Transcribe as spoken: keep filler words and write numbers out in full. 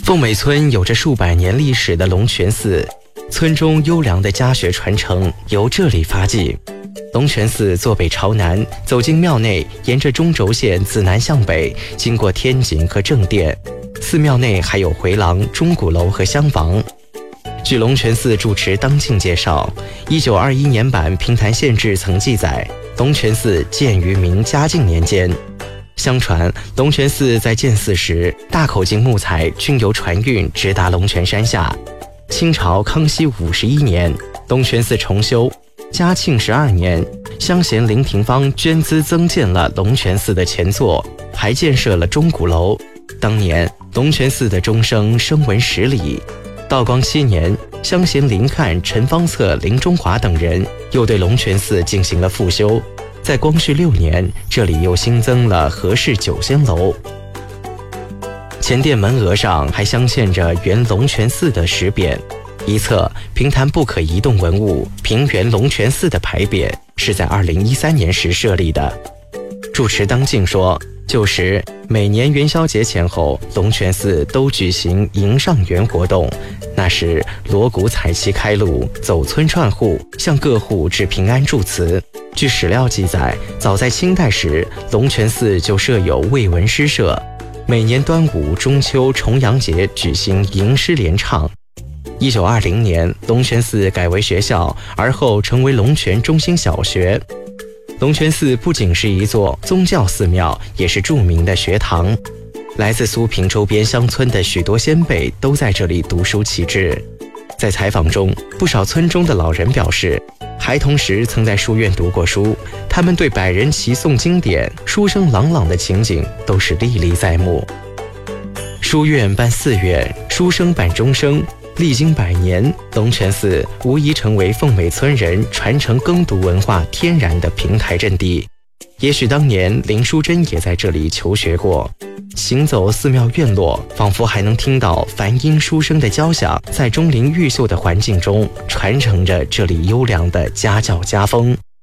凤美村有着数百年历史的龙泉寺，村中优良的家学传承由这里发迹。龙泉寺坐北朝南，走进庙内，沿着中轴线自南向北，经过天井和正殿。寺庙内还有回廊、钟鼓楼和厢房。据龙泉寺住持当敬介绍，一九二一年版平潭县志曾记载，龙泉寺建于明嘉靖年间。相传龙泉寺在建寺时，大口径木材均由船运直达龙泉山下。清朝康熙五十一年，龙泉寺重修，嘉庆十二年，乡贤林廷芳捐资增建了龙泉寺的前座，还建设了钟鼓楼。当年龙泉寺的钟声声闻十里。道光七年，乡贤林翰、陈方策、林中华等人又对龙泉寺进行了复修。在光绪六年，这里又新增了和氏九仙楼。前殿门额上还镶嵌着原龙泉寺的石匾，一侧平潭不可移动文物平原龙泉寺的牌匾是在二零一三年时设立的。住持当敬说，旧时每年元宵节前后，龙泉寺都举行迎上元活动，那时锣鼓彩旗开路，走村串户，向各户致平安祝词。据史料记载，早在清代时，龙泉寺就设有慰文诗社，每年端午、中秋、重阳节举行吟诗联唱。一九二零年，龙泉寺改为学校，而后成为龙泉中心小学。龙泉寺不仅是一座宗教寺庙，也是著名的学堂。来自苏平周边乡村的许多先辈都在这里读书启智。在采访中，不少村中的老人表示，孩童时曾在书院读过书，他们对百人齐诵经典、书声朗朗的情景都是历历在目。书院办寺院，书生办终生，历经百年，龙泉寺无疑成为凤美村人传承耕读文化天然的平台阵地。也许当年林淑珍也在这里求学过。行走寺庙院落，仿佛还能听到梵音书声的交响，在钟灵毓秀的环境中传承着这里优良的家教家风。